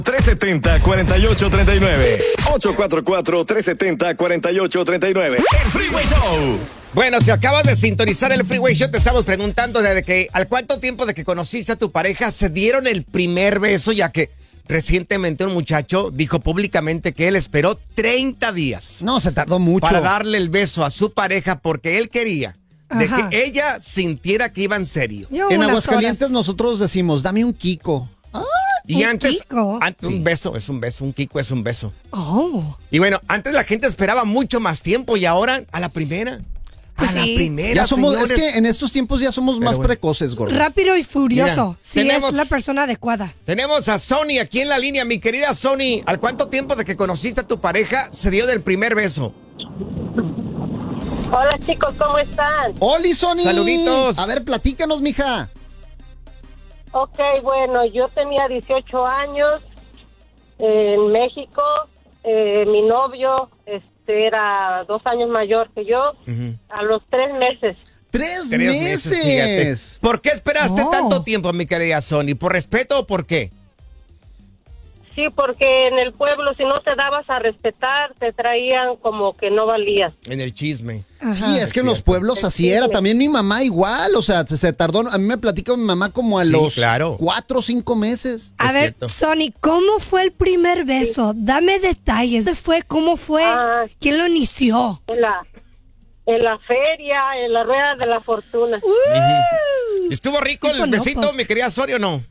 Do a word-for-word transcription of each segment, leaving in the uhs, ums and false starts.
tres setenta, cuarenta y ocho treinta y nueve. ocho cuatro cuatro, tres setenta, cuarenta y ocho treinta y nueve. El Freeway Show. Bueno, si acabas de sintonizar el Freeway Show, te estamos preguntando desde que al cuánto tiempo de que conociste a tu pareja se dieron el primer beso, ya que recientemente un muchacho dijo públicamente que él esperó treinta días. No, se tardó mucho. Para darle el beso a su pareja porque él quería de Ajá. que ella sintiera que iba en serio. Yo En unas Aguascalientes horas. nosotros decimos, dame un Kiko. Ah, Y ¿Un antes, Kiko? antes un beso es un beso, un Kiko es un beso. Oh. Y bueno, antes la gente esperaba mucho más tiempo y ahora a la primera. A Pues la sí. primera, ya somos, señores. es que en estos tiempos ya somos más bueno. precoces, gordo. Rápido y furioso. Mira, sí, tenemos- es la persona adecuada. Tenemos a Sony aquí en la línea. Mi querida Sony, ¿al cuánto tiempo de que conociste a tu pareja se dio del primer beso? Hola chicos, ¿cómo están? ¡Oli, Sony! Saluditos. A ver, platícanos, mija. Ok, bueno, yo tenía dieciocho años eh, en México. Eh, mi novio este, era dos años mayor que yo. Ujú. A los tres meses. ¡Tres, Tres meses! fíjate. ¿Por qué esperaste Oh. tanto tiempo, mi querida Sony? ¿Por respeto o por qué? Sí, porque en el pueblo si no te dabas a respetar, te traían como que no valías. En el chisme. Sí, Ajá. es que en los cierto. pueblos así era. También mi mamá igual, o sea, se, se tardó. A mí me platica mi mamá como a Sí, los claro. cuatro o cinco meses. A Es ver, cierto. Sony, ¿cómo fue el primer beso? Dame detalles. ¿Dónde fue? ¿Cómo fue? Ah. ¿Quién lo inició? En la, en la feria, en la rueda de la fortuna. ¿Estuvo rico Tipo el besito, loco. mi querida Sony, o no?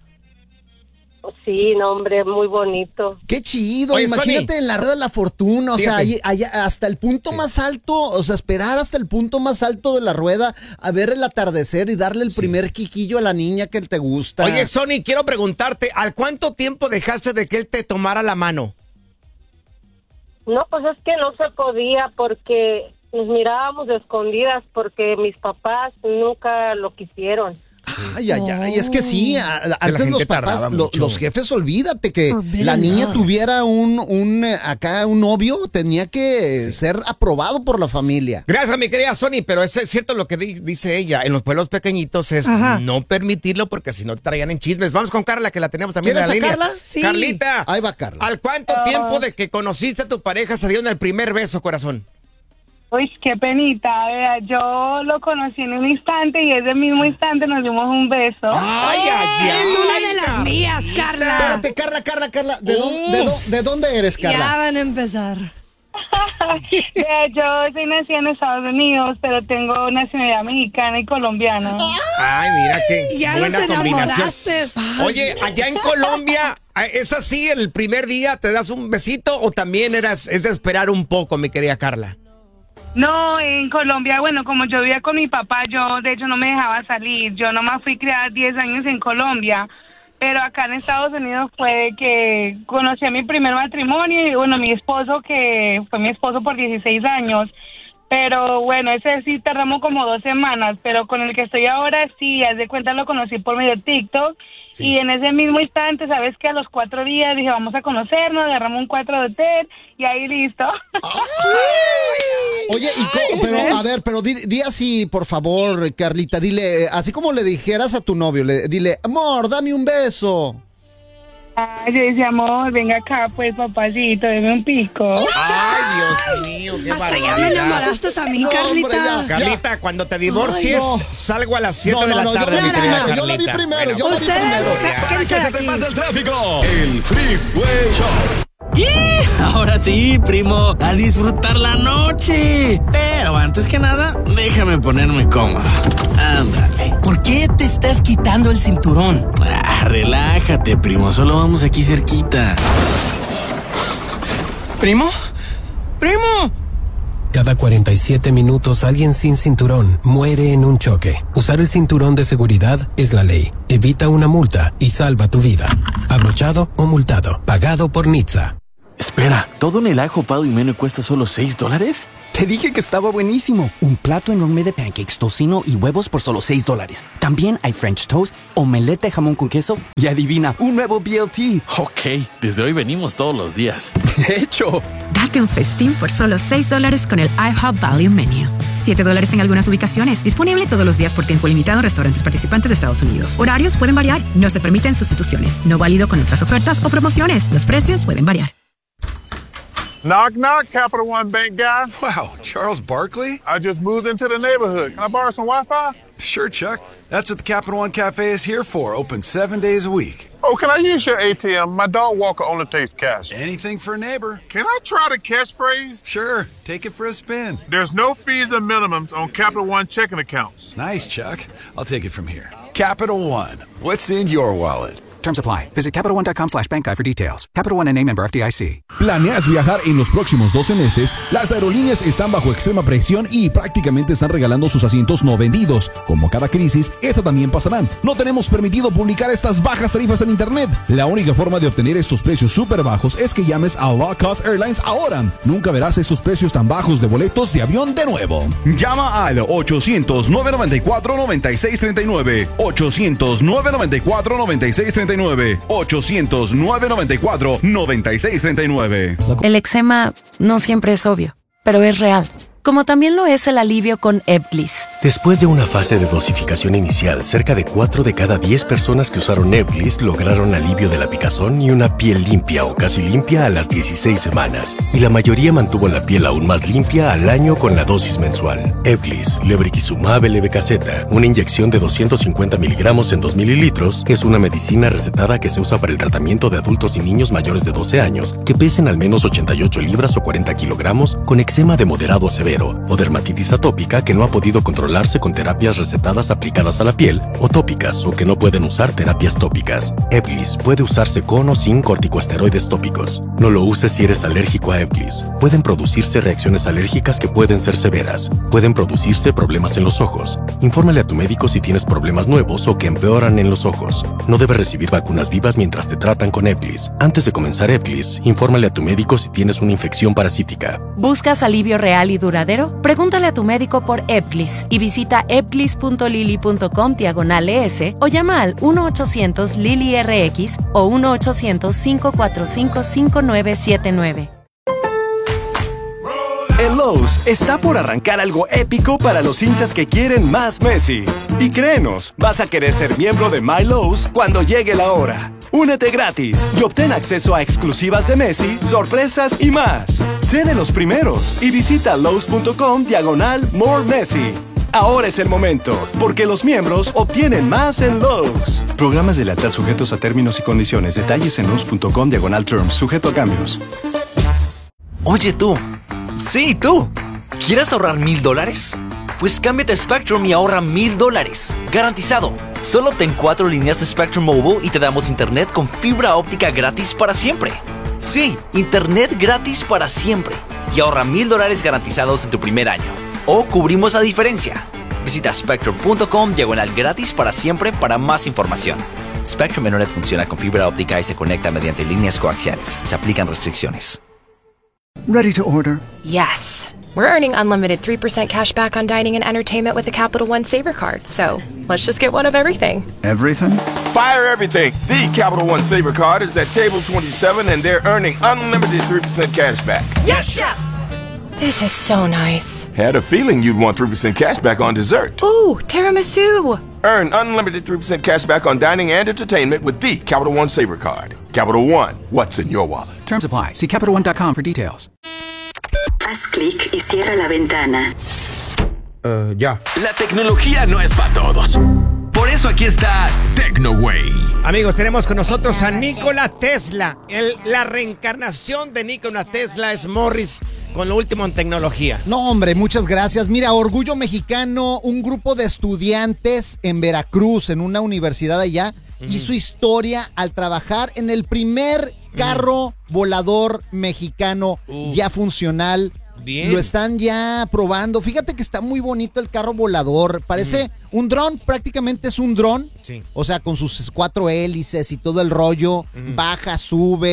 Sí, no, hombre, muy bonito. ¡Qué chido! Oye, Imagínate Sony. en la rueda de la fortuna, o sea, Fíjate. ahí- allá, hasta el punto Sí. más alto, o sea, esperar hasta el punto más alto de la rueda a ver el atardecer y darle el primer quiquillo a la niña que te gusta. Oye, Sony, quiero preguntarte, ¿al cuánto tiempo dejaste de que él te tomara la mano? No, pues es que no se podía porque nos mirábamos de escondidas porque mis papás nunca lo quisieron. Ay, ay, ay, es que sí, a- a- antes gente los papás, tardaba lo- mucho. los jefes, olvídate que Forbidden la niña love. tuviera un, un, eh, acá un novio, tenía que ser aprobado por la familia. Gracias, mi querida Sony, pero es cierto lo que di- dice ella. En los pueblos pequeñitos es Ajá. no permitirlo porque si no te traían en chismes. Vamos con Carla, que la tenemos también en la ¿Quieres línea. sacarla? Sí. Carlita. Ahí va Carla. ¿Al cuánto tiempo de que conociste a tu pareja se dio en el primer beso, corazón? Uy, qué penita, vea, yo lo conocí en un instante y ese mismo instante nos dimos un beso. ¡Ay, ay, Eres ay! una de las mías, Carla. Espérate, Carla, Carla, Carla, ¿de, Uh. dónde, de, dó- de dónde eres, Ya Carla? van a empezar. Vea, yo soy nacida en Estados Unidos, pero tengo nacionalidad mexicana y colombiana. Ay, mira qué Ya buena los combinación. enamoraste. Oye, allá en Colombia, ¿es así el primer día te das un besito o también eras, es de esperar un poco, mi querida Carla? No, en Colombia, bueno, como yo vivía con mi papá, yo de hecho no me dejaba salir. Yo nomás fui criada diez años en Colombia, pero acá en Estados Unidos fue que conocí a mi primer matrimonio y bueno, mi esposo, que fue mi esposo por dieciséis años. Pero bueno, ese sí tardamos como dos semanas, pero con el que estoy ahora sí, haz de cuenta lo conocí por medio de TikTok. Sí. Y en ese mismo instante, sabes que a los cuatro días dije, vamos a conocernos, agarramos un cuatro de hotel y ahí listo. Oye, y co- pero a ver, pero di, di así, por favor, Carlita, dile, eh, así como le dijeras a tu novio, le, dile, amor, dame un beso. Ay, yo decía, amor, venga acá, pues, papacito, deme un pico. Ay, Dios mío, qué Hasta ya me barbaridad. enamoraste a mí, No, hombre, Carlita. ya. Carlita, cuando te divorcies, Ay, no. salgo a las siete No, de no, la no, yo tarde, la mi vi querida primero, yo la vi Carlita. primero, yo la vi Ustedes primero. Para que sáquense se de te aquí. pase el tráfico. El Freeway Show. ¡Y! Ahora sí, primo, a disfrutar la noche. Pero antes que nada, déjame ponerme cómodo. Ándale. ¿Por qué te estás quitando el cinturón? Ah, relájate, primo, solo vamos aquí cerquita. ¿Primo? ¡Primo! Cada cuarenta y siete minutos alguien sin cinturón muere en un choque. Usar el cinturón de seguridad es la ley. Evita una multa y salva tu vida. Abrochado o multado. Pagado por N H T S A. Espera, ¿todo en el Ajo Pado y Menú cuesta solo seis dólares? Te dije que estaba buenísimo. Un plato enorme de pancakes, tocino y huevos por solo seis dólares. También hay French toast, omelette de jamón con queso y adivina, un nuevo B L T. Ok, desde hoy venimos todos los días. De hecho. Date un festín por solo seis dólares con el IHOP Value Menu. siete dólares en algunas ubicaciones. Disponible todos los días por tiempo limitado en restaurantes participantes de Estados Unidos. Horarios pueden variar. No se permiten sustituciones. No válido con otras ofertas o promociones. Los precios pueden variar. Knock, knock, Capital One Bank guy. Wow, Charles Barkley? I just moved into the neighborhood. Can I borrow some Wi-Fi? Sure, Chuck. That's what the Capital One Cafe is here for. Open seven days a week. Oh, can I use your A T M? My dog Walker only takes cash. Anything for a neighbor. Can I try the catchphrase? Sure, take it for a spin. There's no fees or minimums on Capital One checking accounts. Nice, Chuck. I'll take it from here. Capital One. What's in your wallet? Terms apply. Visit CapitalOne.com slash bank guide for details. Capital One N A member F D I C. ¿Planeas viajar en los próximos doce meses? Las aerolíneas están bajo extrema presión y prácticamente están regalando sus asientos no vendidos. Como cada crisis, esa también pasará. No tenemos permitido publicar estas bajas tarifas en internet. La única forma de obtener estos precios súper bajos es que llames a Low Cost Airlines ahora. Nunca verás estos precios tan bajos de boletos de avión de nuevo. Llama al ochocientos, nueve noventa y cuatro, noventa y seis treinta y nueve. ochocientos, nueve noventa y cuatro, noventa y seis treinta y nueve. ochocientos, nueve noventa y cuatro, noventa y seis treinta y nueve. El eczema no siempre es obvio, pero es real. Como también lo es el alivio con Ebglyss. Después de una fase de dosificación inicial, cerca de cuatro de cada diez personas que usaron Ebglyss lograron alivio de la picazón y una piel limpia o casi limpia a las dieciséis semanas. Y la mayoría mantuvo la piel aún más limpia al año con la dosis mensual. Ebglyss, lebrikizumab L B K Z, una inyección de doscientos cincuenta miligramos en dos mililitros, es una medicina recetada que se usa para el tratamiento de adultos y niños mayores de doce años que pesen al menos ochenta y ocho libras o cuarenta kilogramos con eczema de moderado a severo o dermatitis atópica que no ha podido controlarse con terapias recetadas aplicadas a la piel o tópicas o que no pueden usar terapias tópicas. Ebglyss puede usarse con o sin corticosteroides tópicos. No lo uses si eres alérgico a Ebglyss. Pueden producirse reacciones alérgicas que pueden ser severas. Pueden producirse problemas en los ojos. Infórmale a tu médico si tienes problemas nuevos o que empeoran en los ojos. No debes recibir vacunas vivas mientras te tratan con Ebglyss. Antes de comenzar Ebglyss, infórmale a tu médico si tienes una infección parasítica. ¿Buscas alivio real y duradero? Pregúntale a tu médico por Ebglyss y visita ebglyss punto lily punto com diagonal ES o llama al uno ochocientos Lily R X o uno ochocientos, cinco cuatro cinco, cinco nueve siete nueve. En Lowe's está por arrancar algo épico para los hinchas que quieren más Messi. Y créenos, vas a querer ser miembro de My Lowe's cuando llegue la hora. Únete gratis y obtén acceso a exclusivas de Messi, sorpresas y más. Sé de los primeros y visita Lowe's punto com diagonal More Messi. Ahora es el momento, porque los miembros obtienen más en Lowe's. Programas de lealtad sujetos a términos y condiciones. Detalles en Lowe's punto com diagonal terms, sujeto a cambios. Oye tú, sí tú, ¿quieres ahorrar mil dólares? Pues cámbiate a Spectrum y ahorra mil dólares, garantizado. Solo obtén cuatro líneas de Spectrum Mobile y te damos internet con fibra óptica gratis para siempre. Sí, internet gratis para siempre. Y ahorra mil dólares garantizados en tu primer año. O cubrimos la diferencia. Visita spectrum punto com diagonal gratis para siempre para más información. Spectrum Internet funciona con fibra óptica y se conecta mediante líneas coaxiales. Se aplican restricciones. Ready to order. Yes. We're earning unlimited three percent cash back on dining and entertainment with the Capital One Saver Card, so let's just get one of everything. Everything? Fire everything! The Capital One Saver Card is at table twenty-seven and they're earning unlimited three percent cash back. Yes, Chef! This is so nice. Had a feeling you'd want three percent cash back on dessert. Ooh, tiramisu! Earn unlimited three percent cash back on dining and entertainment with the Capital One Saver Card. Capital One, what's in your wallet? Terms apply. See Capital One dot com for details. Haz clic y cierra la ventana. Uh, ya. La tecnología no es para todos. Por eso aquí está TecnoWay. Amigos, tenemos con nosotros a Nikola Tesla. El, la reencarnación de Nikola Tesla es Morris con lo último en tecnología. No, hombre, muchas gracias. Mira, orgullo mexicano, un grupo de estudiantes en Veracruz, en una universidad allá, mm. hizo historia al trabajar en el primer carro mm. volador mexicano Uf. ya funcional. Bien. Lo están ya probando. Fíjate que está muy bonito el carro volador. Parece mm. un dron, prácticamente es un dron. Sí. O sea, con sus cuatro hélices y todo el rollo. Mm. Baja, sube.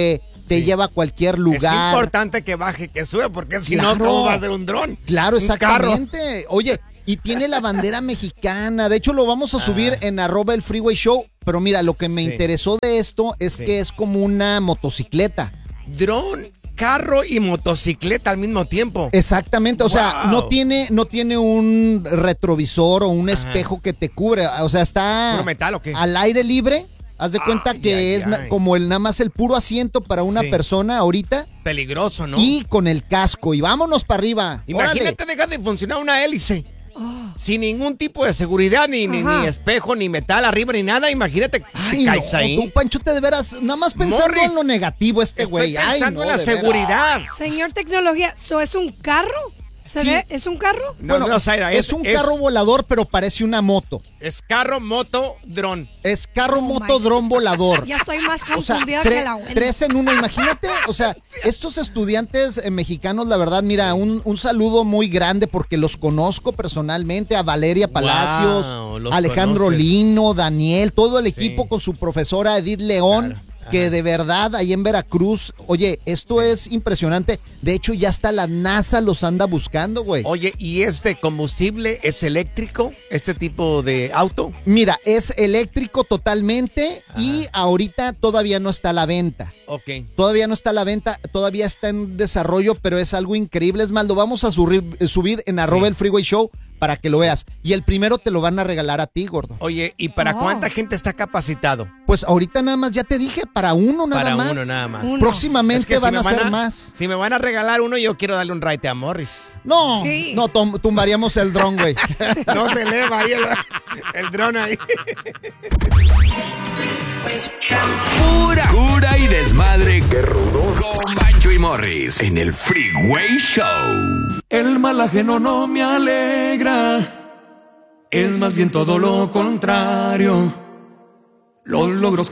te Sí. lleva a cualquier lugar. Es importante que baje, que sube, porque si Claro. no, ¿cómo va a ser un dron? Claro, Un exactamente. carro. Oye, y tiene la bandera mexicana. De hecho, lo vamos a subir Ah. en arroba el Freeway Show. Pero mira, lo que me Sí. interesó de esto es Sí. que es como una motocicleta. Dron, carro y motocicleta al mismo tiempo. Exactamente, o sea, Wow. no tiene, no tiene un retrovisor o un espejo que te cubre. O sea, está ¿Puro metal o qué? al aire libre. Haz de cuenta Ay, que ay, es na- ay. como el nada más el puro asiento para una Sí. persona ahorita. Peligroso, ¿no? Y con el casco. Y vámonos para arriba. Imagínate dejar de funcionar una hélice. Sin ningún tipo de seguridad, ni, ni, Ajá. ni espejo, ni metal arriba, ni nada. Imagínate, Ay, te caes no, ahí. tú, Pancho, te de veras, nada más pensando Morris, en lo negativo este Estoy güey. Ay, pensando no, en la de veras. seguridad. Señor Tecnología, ¿so es un carro? ¿Se Sí. ve? ¿Es un carro? No, Bueno, no, Zaira, es, un carro volador, pero parece una moto. Es carro, moto, dron. Es carro, Oh, moto, my dron volador. Ya estoy más O sea, confundida tre- que la buena. tres en uno, imagínate, o sea, estos estudiantes eh, mexicanos, la verdad, mira, un, un saludo muy grande porque los conozco personalmente, a Valeria Palacios, Wow, los Alejandro conoces. Lino, Daniel, todo el Sí. equipo con su profesora Edith León. Claro. Que de verdad, ahí en Veracruz, oye, esto es impresionante. De hecho, ya hasta la NASA los anda buscando, güey. Oye, ¿y es de combustible? ¿Es eléctrico este tipo de auto? Mira, es eléctrico totalmente y ahorita todavía no está a la venta. Ok. Todavía no está a la venta, todavía está en desarrollo, pero es algo increíble. Es más, lo vamos a subir, subir en arroba el Freeway Show para que lo veas. Y el primero te lo van a regalar a ti, gordo. Oye, ¿y para Oh. cuánta gente está capacitado? Pues ahorita nada más, ya te dije, para uno nada Para más. uno nada más. Uno. Próximamente Es que si van me a ser más. Si me van a regalar uno, yo quiero darle un ride a Morris. No, Sí. no, tom- tumbaríamos el dron, güey. No se eleva ahí el, el dron ahí. Pura cura y desmadre. ¡Qué rudos! Con Bancho y Morris en el Freeway Show. El mal ajeno no me alegra, es más bien todo lo contrario. Los logros